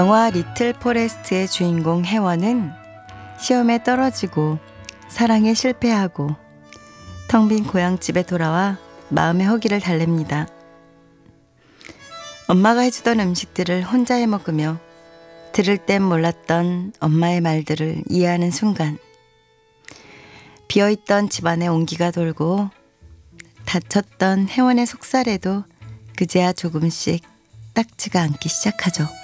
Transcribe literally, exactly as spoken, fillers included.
영화 리틀 포레스트의 주인공 혜원은 시험에 떨어지고 사랑에 실패하고 텅 빈 고향집에 돌아와 마음의 허기를 달랩니다. 엄마가 해주던 음식들을 혼자 해먹으며 들을 땐 몰랐던 엄마의 말들을 이해하는 순간, 비어있던 집안에 온기가 돌고 닫혔던 혜원의 속살에도 그제야 조금씩 딱지가 앉기 시작하죠.